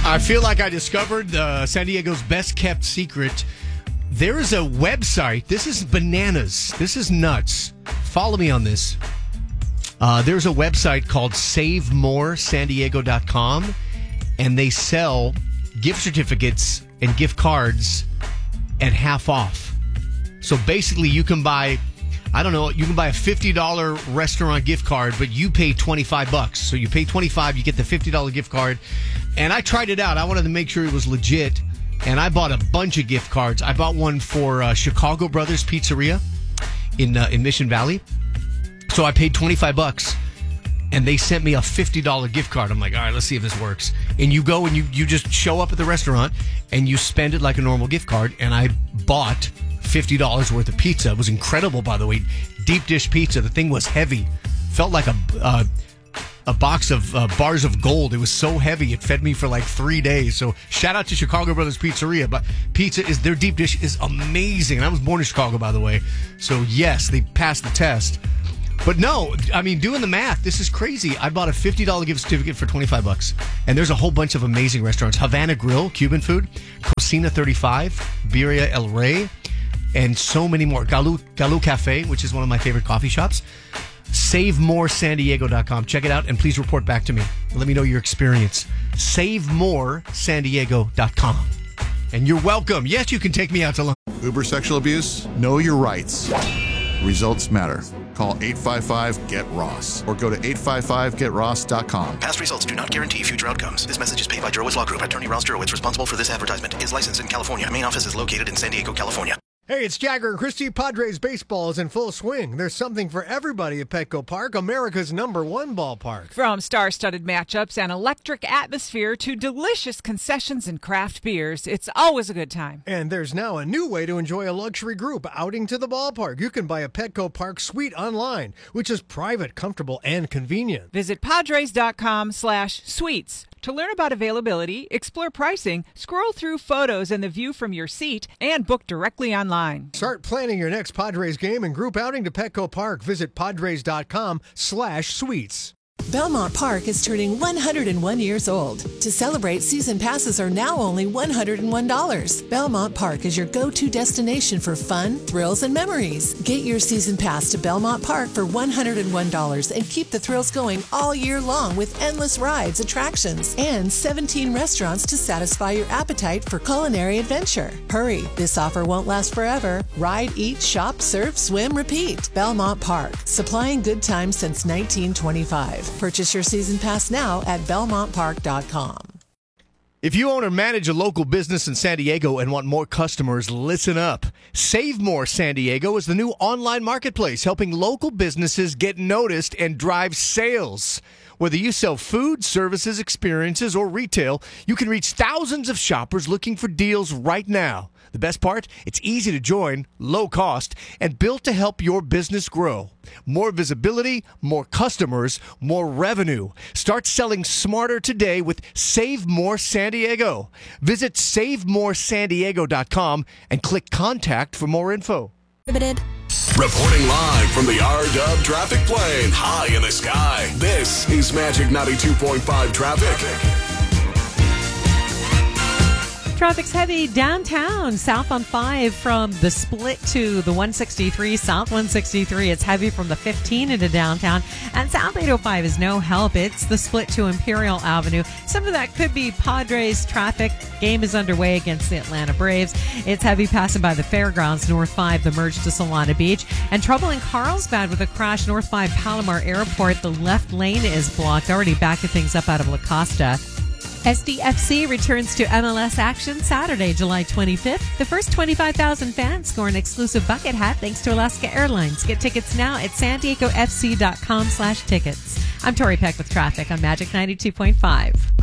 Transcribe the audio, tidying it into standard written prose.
I feel like I discovered San Diego's best kept secret. There is a website. This is bananas. This is nuts. Follow me on this. There's a website called SaveMoreSanDiego.com, and they sell gift certificates and gift cards at half off. So basically, you can buy, I don't know, you can buy a $50 restaurant gift card, but you pay $25. So you pay $25, you get the $50 gift card. And I tried it out. I wanted to make sure it was legit. And I bought a bunch of gift cards. I bought one for Chicago Brothers Pizzeria in Mission Valley. So I paid $25, and they sent me a $50 gift card. I'm like, all right, let's see if this works. And you go and you just show up at the restaurant, and you spend it like a normal gift card. And I bought $50 worth of pizza. It was incredible, by the way. Deep dish pizza. The thing was heavy. Felt like a box of bars of gold. It was so heavy. It fed me for like 3 days. So shout out to Chicago Brothers Pizzeria. But their deep dish is amazing. And I was born in Chicago, by the way. So yes, they passed the test. But no, I mean, doing the math, this is crazy. I bought a $50 gift certificate for $25. And there's a whole bunch of amazing restaurants. Havana Grill, Cuban food. Cocina 35, Birria El Rey, and so many more. Galou Cafe, which is one of my favorite coffee shops. SaveMoreSanDiego.com. Check it out and please report back to me. Let me know your experience. SaveMoreSanDiego.com. And you're welcome. Yes, you can take me out to lunch. Uber sexual abuse? Know your rights. Results matter. Call 855-GET-ROSS or go to 855getross.com. Past results do not guarantee future outcomes. This message is paid by Jurowitz Law Group. Attorney Ross Jurowitz, responsible for this advertisement, is licensed in California. Main office is located in San Diego, California. Hey, it's Jagger and Christie. Padres baseball is in full swing. There's something for everybody at Petco Park, America's #1 ballpark. From star-studded matchups and electric atmosphere to delicious concessions and craft beers, it's always a good time. And there's now a new way to enjoy a luxury group outing to the ballpark. You can buy a Petco Park suite online, which is private, comfortable, and convenient. Visit Padres.com/suites. To learn about availability, explore pricing, scroll through photos and the view from your seat, and book directly online. Start planning your next Padres game and group outing to Petco Park. Visit Padres.com/suites. Belmont Park is turning 101 years old. To celebrate, season passes are now only $101. Belmont Park is your go-to destination for fun, thrills, and memories. Get your season pass to Belmont Park for $101 and keep the thrills going all year long with endless rides, attractions, and 17 restaurants to satisfy your appetite for culinary adventure. Hurry, this offer won't last forever. Ride, eat, shop, surf, swim, repeat. Belmont Park, supplying good times since 1925. Purchase your season pass now at belmontpark.com. If you own or manage a local business in San Diego and want more customers, listen up. Save More San Diego is the new online marketplace helping local businesses get noticed and drive sales. Whether you sell food, services, experiences, or retail, you can reach thousands of shoppers looking for deals right now. The best part? It's easy to join, low cost, and built to help your business grow. More visibility, more customers, more revenue. Start selling smarter today with Save More San Diego. Visit SaveMoreSanDiego.com and click Contact for more info. Reporting live from the R-Dub traffic plane, high in the sky. This is Magic 92.5 Traffic. Traffic's heavy downtown, south on 5 from the split to the 163, south 163. It's heavy from the 15 into downtown. And south 805 is no help. It's the split to Imperial Avenue. Some of that could be Padres traffic. Game is underway against the Atlanta Braves. It's heavy passing by the fairgrounds, north 5, the merge to Solana Beach. And trouble in Carlsbad with a crash north 5 Palomar Airport. The left lane is blocked. Already backing things up out of La Costa. SDFC returns to MLS action Saturday, July 25th. The first 25,000 fans score an exclusive bucket hat thanks to Alaska Airlines. Get tickets now at sandiegofc.com/tickets. I'm Tori Peck with traffic on Magic 92.5.